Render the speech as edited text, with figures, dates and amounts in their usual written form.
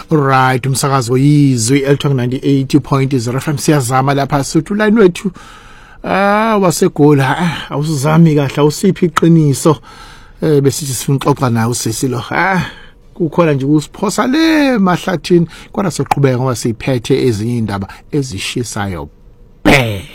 Right, umsakazo yizwi Elton 98.0 FM siyazama lapha sithu line wethu wasegola awusizami kahle awusiphi iqiniso besithi sifuna uxoxa nawe sesilo kukhona nje usiphosa le mahlathini kodwa soqhubeka ngoba siphethe ezinye indaba ezishisayo